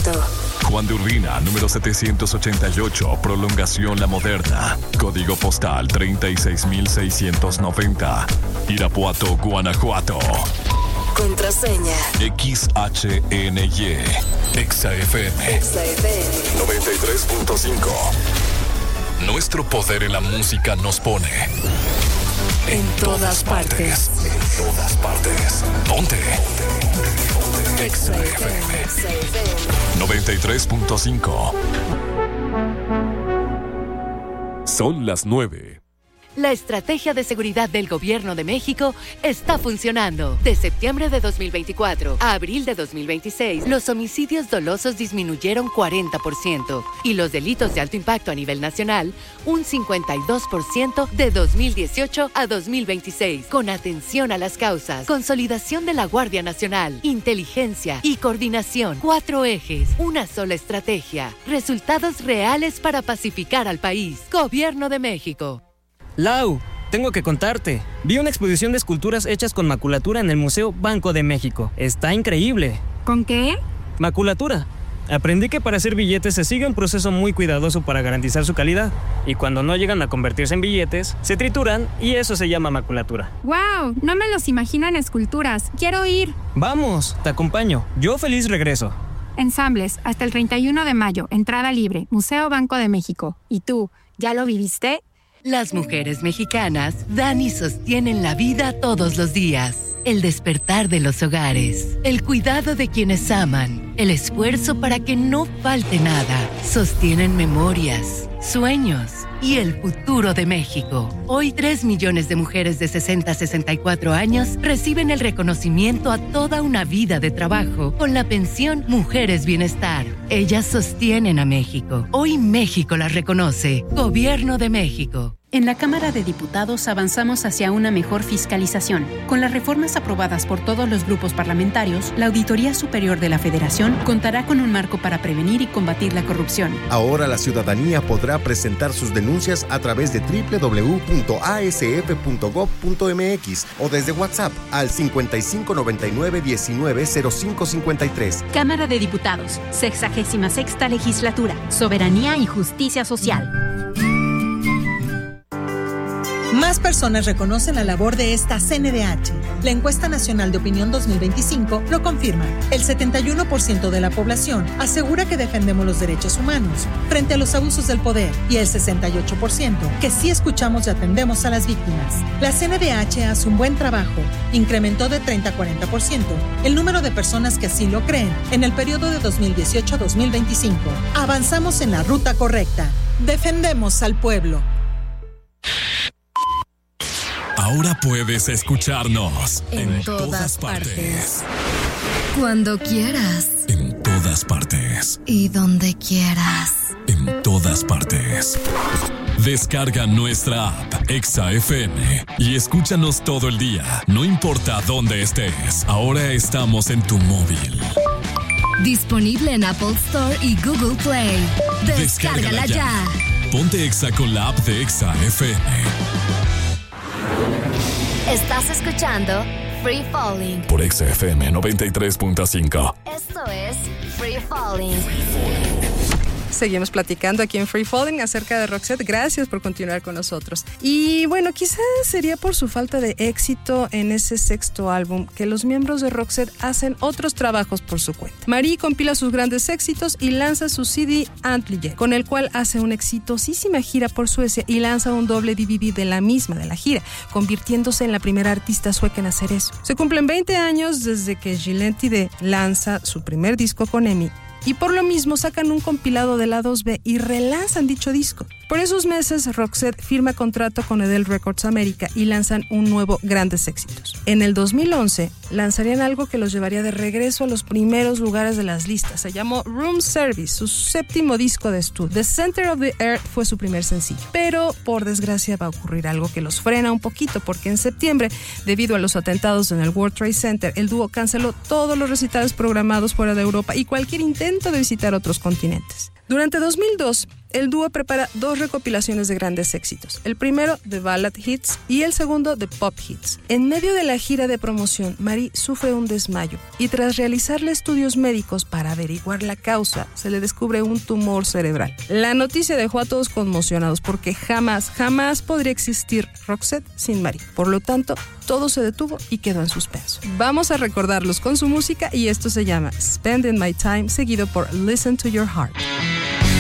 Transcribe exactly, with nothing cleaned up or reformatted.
Irapuato. Juan de Urbina, número setecientos ochenta y ocho, Prolongación La Moderna. Código postal treinta y seis mil seiscientos noventa. Irapuato, Guanajuato. Contraseña X H N Y. Exa F M. Exa F M noventa y tres punto cinco. Nuestro poder en la música nos pone en todas partes. En todas partes. Ponte. Exa F M noventa y tres punto cinco. Son las nueve. La estrategia de seguridad del Gobierno de México está funcionando. De septiembre de dos mil veinticuatro a abril de dos mil veintiséis, los homicidios dolosos disminuyeron cuarenta por ciento y los delitos de alto impacto a nivel nacional un cincuenta y dos por ciento de dos mil dieciocho a dos mil veintiséis. Con atención a las causas, consolidación de la Guardia Nacional, inteligencia y coordinación. Cuatro ejes, una sola estrategia. Resultados reales para pacificar al país. Gobierno de México. Lau, tengo que contarte. Vi una exposición de esculturas hechas con maculatura en el Museo Banco de México. Está increíble. ¿Con qué? Maculatura. Aprendí que para hacer billetes se sigue un proceso muy cuidadoso para garantizar su calidad. Y cuando no llegan a convertirse en billetes, se trituran y eso se llama maculatura. ¡Wow! No me los imagino en esculturas. Quiero ir. Vamos, te acompaño. Yo feliz regreso. Ensambles, hasta el treinta y uno de mayo. Entrada libre. Museo Banco de México. ¿Y tú, ya lo viviste? Las mujeres mexicanas dan y sostienen la vida todos los días. El despertar de los hogares, el cuidado de quienes aman, el esfuerzo para que no falte nada. Sostienen memorias, sueños y el futuro de México. Hoy, tres millones de mujeres de sesenta a sesenta y cuatro años reciben el reconocimiento a toda una vida de trabajo con la pensión Mujeres Bienestar. Ellas sostienen a México. Hoy México las reconoce. Gobierno de México. En la Cámara de Diputados avanzamos hacia una mejor fiscalización. Con las reformas aprobadas por todos los grupos parlamentarios, la Auditoría Superior de la Federación contará con un marco para prevenir y combatir la corrupción. Ahora la ciudadanía podrá presentar sus denuncias a través de doble u doble u doble u punto a s f punto gob punto m x o desde WhatsApp al cincuenta y cinco noventa y nueve diecinueve cero cinco cincuenta y tres. Cámara de Diputados, sexagésima sexta Legislatura, Soberanía y Justicia Social. Más personas reconocen la labor de esta C N D H. La Encuesta Nacional de Opinión dos mil veinticinco lo confirma. El setenta y uno por ciento de la población asegura que defendemos los derechos humanos frente a los abusos del poder y el sesenta y ocho por ciento que sí escuchamos y atendemos a las víctimas. La C N D H hace un buen trabajo. Incrementó de treinta a cuarenta por ciento el número de personas que así lo creen en el periodo de dos mil dieciocho a dos mil veinticinco. Avanzamos en la ruta correcta. Defendemos al pueblo. Ahora puedes escucharnos en, en todas, todas partes. partes. Cuando quieras. En todas partes. Y donde quieras. En todas partes. Descarga nuestra app Exa F M y escúchanos todo el día. No importa dónde estés. Ahora estamos en tu móvil. Disponible en Apple Store y Google Play. Descárgala, Descárgala ya. ya. Ponte Exa con la app de Exa F M. Estás escuchando Free Falling por Exa F M noventa y tres punto cinco. Esto es Free Falling. Seguimos platicando aquí en Free Falling acerca de Roxette. Gracias por continuar con nosotros. Y bueno, quizás sería por su falta de éxito en ese sexto álbum que los miembros de Roxette hacen otros trabajos por su cuenta. Marie compila sus grandes éxitos y lanza su C D Antlige, con el cual hace una exitosísima gira por Suecia y lanza un doble D V D de la misma, de la gira, convirtiéndose en la primera artista sueca en hacer eso. Se cumplen veinte años desde que Gillen Tidé lanza su primer disco con Emi, y por lo mismo sacan un compilado de la dos B y relanzan dicho disco. Por esos meses, Roxette firma contrato con Edel Records América y lanzan un nuevo Grandes Éxitos. En el dos mil once, lanzarían algo que los llevaría de regreso a los primeros lugares de las listas. Se llamó Room Service, su séptimo disco de estudio. The Center of the Earth fue su primer sencillo. Pero, por desgracia, va a ocurrir algo que los frena un poquito, porque en septiembre, debido a los atentados en el World Trade Center, el dúo canceló todos los recitales programados fuera de Europa y cualquier intento de visitar otros continentes. Durante dos mil dos, el dúo prepara dos recopilaciones de grandes éxitos. El primero, The Ballad Hits, y el segundo, The Pop Hits. En medio de la gira de promoción, Marie sufre un desmayo y tras realizarle estudios médicos para averiguar la causa, se le descubre un tumor cerebral. La noticia dejó a todos conmocionados porque jamás, jamás podría existir Roxette sin Marie. Por lo tanto, todo se detuvo y quedó en suspenso. Vamos a recordarlos con su música y esto se llama Spending My Time, seguido por Listen to Your Heart.